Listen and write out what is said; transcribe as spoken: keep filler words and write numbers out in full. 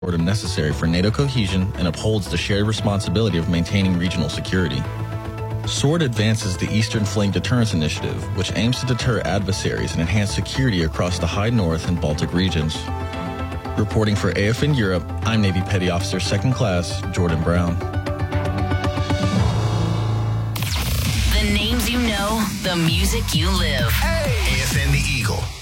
necessary for NATO cohesion and upholds the shared responsibility of maintaining regional security. SWORD advances the Eastern Flank Deterrence Initiative, which aims to deter adversaries and enhance security across the High North and Baltic regions. Reporting for A F N Europe, I'm Navy Petty Officer Second Class Jordan Brown. The names you know, the music you live. Hey! A F N The Eagle.